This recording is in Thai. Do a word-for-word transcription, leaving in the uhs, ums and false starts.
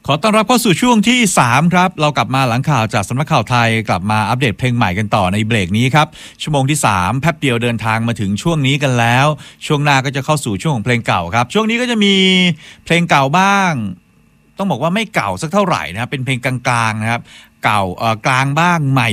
ขอต้อนรับเข้าสู่ช่วงที่สามครับเรากลับมาหลังข่าวจากสำนักข่าวไทยกลับมาอัปเดตเพลงใหม่กันต่อในเบรกนี้ครับชั่วโมงที่สามแป๊บเดียวเดินทางมาถึงช่วงนี้กันแล้วช่วงหน้าก็จะเข้าสู่ช่วงของเพลงเก่าครับช่วงนี้ก็จะมีเพลงเก่าบ้างต้องบอกว่าไม่เก่าสักเท่าไหร่นะครับเป็นเพลงกลางๆนะครับเก่าเอ่อกลางบ้างใหม่